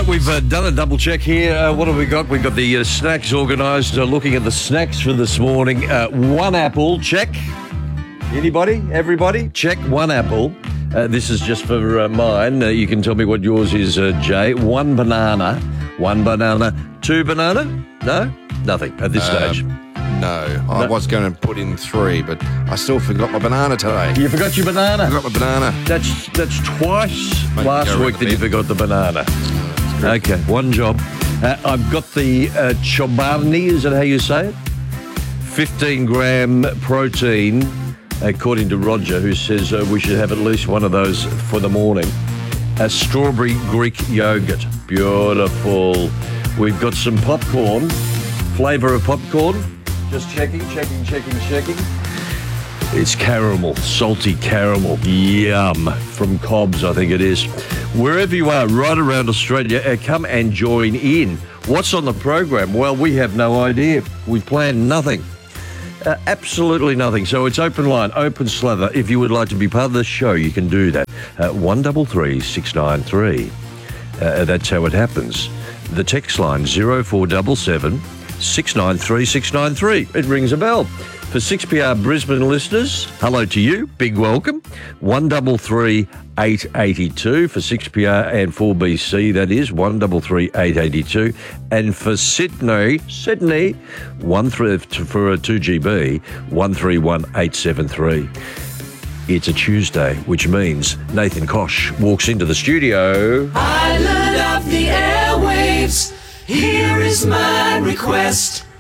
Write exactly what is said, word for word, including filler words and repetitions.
right, we've uh, done a double check here. Uh, what have we got? We've got the uh, snacks organised. Uh, looking at the snacks for this morning. Uh, one apple, check. Anybody? Everybody? Check one apple. Uh, this is just for uh, mine. Uh, you can tell me what yours is, uh, Jay. One banana. One banana. Two banana? No? Nothing at this Um, stage. No, I No. was going to put in three, but I still forgot my banana today. You forgot your banana. I forgot my banana. That's that's twice Mate, last go week with that the you bin. forgot the banana. Okay, one job. Uh, I've got the uh, Chobani, is that how you say it? fifteen gram protein, according to Roger, who says uh, we should have at least one of those for the morning. A strawberry Greek yogurt. Beautiful. We've got some popcorn. Flavour of popcorn. Just checking, checking, checking, checking. It's caramel, salty caramel. Yum. From Cobbs, I think it is. Wherever you are, right around Australia, uh, come and join in. What's on the program? Well, we have no idea. We've planned nothing. Uh, absolutely nothing. So it's open line, open slather. If you would like to be part of the show, you can do that. Uh, one three three, six nine three. Uh, that's how it happens. The text line zero four seven seven, six nine three, six nine three. It rings a bell. For six P R Brisbane listeners, hello to you. Big welcome. one three three, eight eight two. For six P R and four B C, that is one three three, eight eight two. And for Sydney, Sydney, one three for a two G B, one three one, eight seven three. It's a Tuesday, which means Nathan Kosh walks into the studio. Island of the airwaves, here is my request.